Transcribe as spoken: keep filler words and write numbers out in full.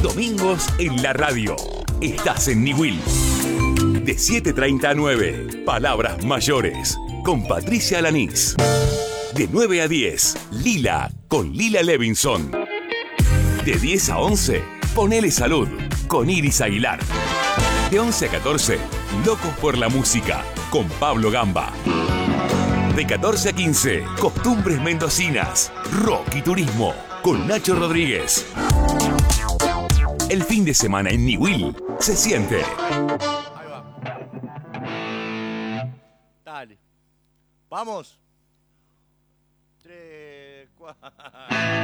Domingos en la radio. Estás en Niwil. De siete treinta a nueve, Palabras Mayores, con Patricia Alanís. De nueve a diez, Lila, con Lila Levinson. De diez a once, Ponele Salud, con Iris Aguilar. De once a catorce, Locos por la Música, con Pablo Gamba. De catorce a quince, Costumbres Mendocinas, Rock y Turismo, con Nacho Rodríguez. El fin de semana en Niwil se siente. Ahí va. Dale. Vamos. Tres, cuatro.